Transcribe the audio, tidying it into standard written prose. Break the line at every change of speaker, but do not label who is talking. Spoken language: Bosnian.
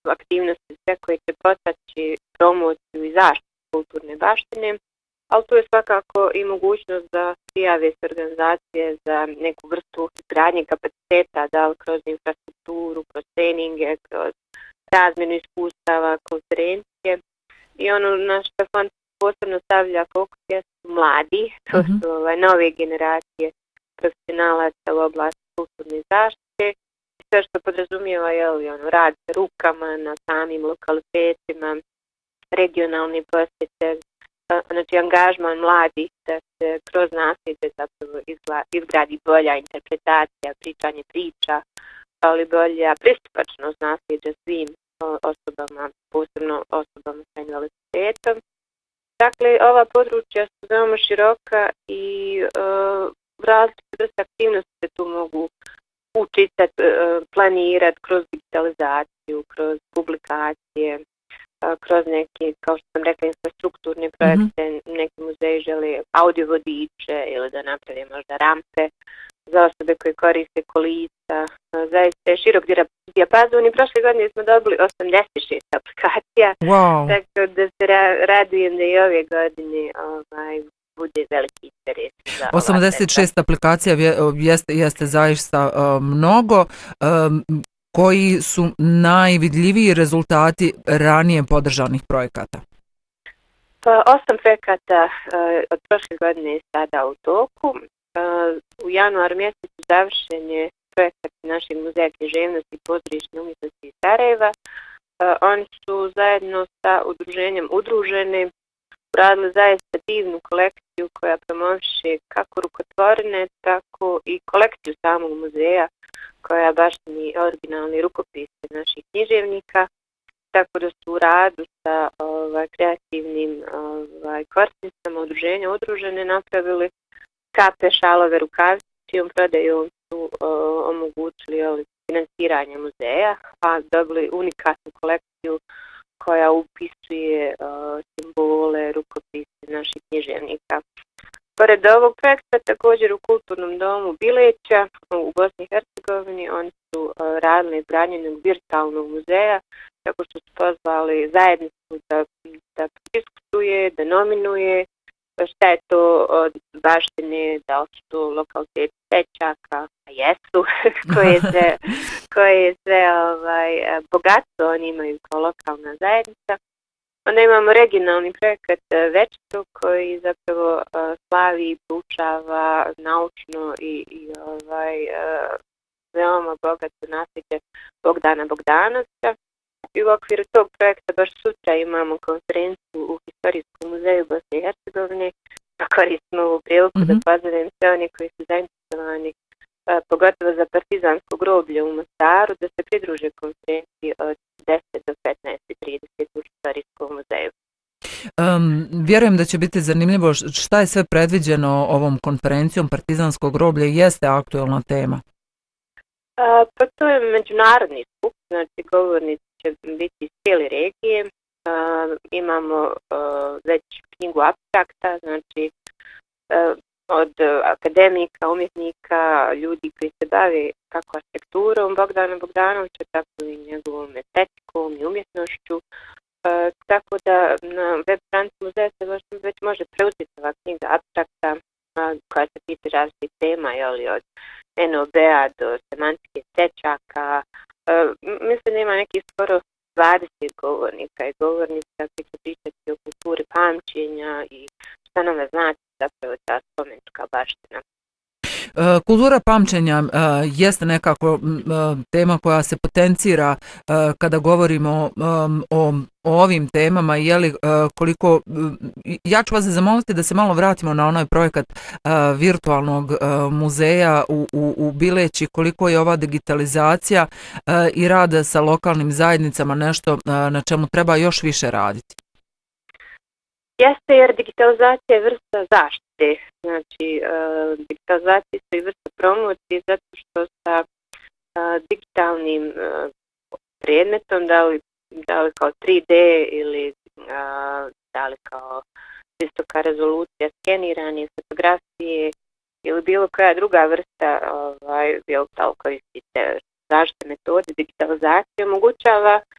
aktivnosti sve koje će potaći promociju i zaštitu kulturne baštine, ali tu je svakako i mogućnost da prijave se organizacije za neku vrstu izgradnje kapaciteta, da li kroz infrastrukturu, kroz treninge, kroz razmjenu iskustava, konferencije. I ono na što fond posebno stavlja fokus jesu mladi, to su nove generacije profesionalaca u oblasti kulturne zaštite. Sve što podrazumijeva rad sa rukama na samim lokalitetima, regionalne posjete, znači angažman mladih da se kroz nasljeđe zapravo izgradi bolja interpretacija, pričanje priča, ali bolja pristupačnost nasljeđa svim osobama, posebno osobama sa invaliditetom. Dakle, ova područja su veoma široka i različite vrste aktivnosti se tu mogu učitati, planirati kroz digitalizaciju, kroz publikacije, kroz neke, kao što sam rekla, infrastrukturne projekte, neki muzeji žele audio vodiče ili da naprave možda rampe za osobe koje koriste kolica. Zaista je širok dijapazon i prošle godine smo dobili 86 aplikacija, tako da se radujem da i ove godine bude veliki interes.
86 aplikacija jeste zaista mnogo. Koji su najvidljiviji rezultati ranije podržanih projekata?
8 projekata od prošle godine je sada u toku. U januaru mjesecu završen je projekat našeg muzeja književnosti i pozorišne umjetnosti iz Sarajeva. Oni su zajedno sa udruženjem Udruženi uradili zaista divnu kolekciju koja promoviše kako rukotvorine, tako i kolekciju samog muzeja koja baštini originalni rukopise naših književnika, tako da su u radu sa kreativnim korisnicama udruženja Udružene napravili kape, šalove, rukavice, čijom prodajom su omogućili financiranje muzeja, a dobili unikatnu kolekciju koja upisuje simbole, rukopise naših književnika. Pored ovog projekta, također u Kulturnom domu Bileća u Bosni i Hercegovini, oni su radili izgradnju virtualnog muzeja, tako što su pozvali zajednicu da diskutuje, da nominuje šta je to od baštine, da li su to lokaliteti Pečaka, a jesu, koje sve bogatstvo oni imaju kao lokalna zajednica. Onda imamo regionalni projekat Večito koji zapravo slavi i poučava naučno i veoma bogato nasljeđe Bogdana Bogdanovca. I u okviru tog projekta baš sutra imamo konferenciju u Historijskom muzeju Bosne i Hercegovine. Koristimo ovu priliku da pozovem sve oni koji su zainteresovani, pogotovo za partizansko groblje u Mostaru, da se pridruže konferenciji od 10 do 15:30 u Historijskom muzeju.
Vjerujem da će biti zanimljivo šta je sve predviđeno ovom konferencijom. Partizansko groblje jeste aktuelna tema.
Pa to je međunarodni skup, znači govornici će biti iz cijele regije. Imamo već knjigu abstrakta, znači od akademika, umjetnika, ljudi koji se bave kako arhitekturom Bogdana Bogdanovića, tako i njegovom estetikom i umjetnošću. Tako da na web stranici muzeja se već može preuzeti ova knjiga abstrakta koja se tiče različitih tema, od NOB-a do semantike stečaka. Mislim da ima nekih skoro 20 govornika i govornica koji će pričati o kulturi pamćenja i šta nam znači zapravo ta spomenička baština.
Kultura pamćenja jeste nekako tema koja se potencira kada govorimo o ovim temama. Koliko, ja ću vas zamoliti da se malo vratimo na onaj projekat virtualnog muzeja u Bileći, koliko je ova digitalizacija i rad sa lokalnim zajednicama nešto na čemu treba još više raditi.
Jeste, jer digitalizacija je vrsta zaštite, znači digitalizacija su i vrsta promocije, zato što sa digitalnim predmetom, da li kao 3D ili da li kao visoka rezolucija, skeniranje fotografije ili bilo koja druga vrsta, bilo da koristite zaštite metode, digitalizacija omogućava